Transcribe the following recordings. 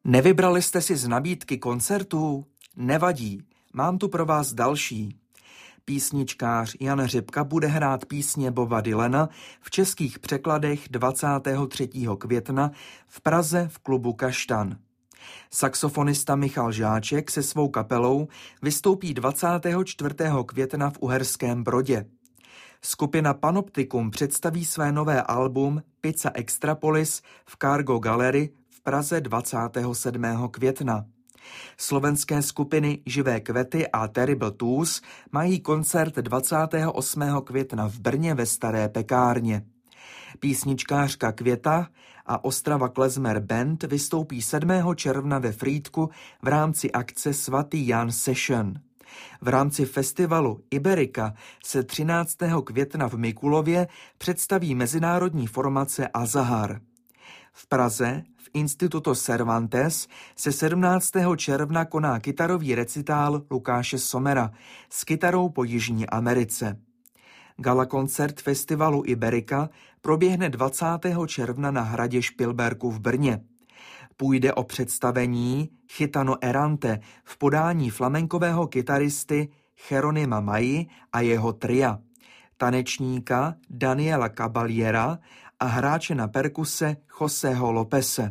Nevybrali jste si z nabídky koncertů? Nevadí, mám tu pro vás další. Písničkář Jan Řepka bude hrát písně Boba Dylana v českých překladech 23. května v Praze v klubu Kaštan. Saxofonista Michal Žáček se svou kapelou vystoupí 24. května v Uherském Brodě. Skupina Panoptikum představí své nové album Pizza Extrapolis v Cargo Gallery v Praze 27. května. Slovenské skupiny Živé kvety a Terrible Twos mají koncert 28. května v Brně ve Staré pekárně. Písničkářka Květa a Ostrava Klezmer Band vystoupí 7. června ve Frýdku v rámci akce Svatý Jan Session. V rámci festivalu Iberika se 13. května v Mikulově představí mezinárodní formace Azahar. V Praze v Instituto Cervantes se 17. června koná kytarový recitál Lukáše Somera s kytarou po Jižní Americe. Galakoncert festivalu Iberika proběhne 20. června na hradě Špilberku v Brně. Půjde o představení Gitano Errante v podání flamenkového kytaristy Jeronima Mayi a jeho tria, tanečníka Daniela Caballera a hráče na perkuse Joseho Lopese.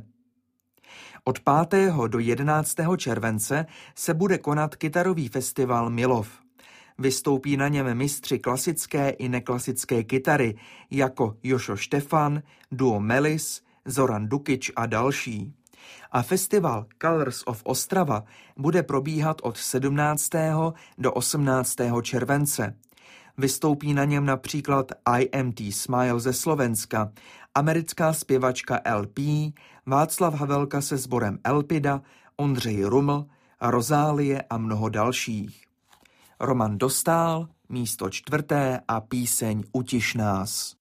Od 5. do 11. července se bude konat kytarový festival Milov. Vystoupí na něm mistři klasické i neklasické kytary jako Jošo Štefan, duo Melis, Zoran Dukič a další. A festival Colors of Ostrava bude probíhat od 17. do 18. července. Vystoupí na něm například IMT Smile ze Slovenska, americká zpěvačka LP, Václav Havelka se sborem Elpida, Ondřej Ruml, Rozálie a mnoho dalších. Roman Dostál, místo 4. a píseň Utiš nás.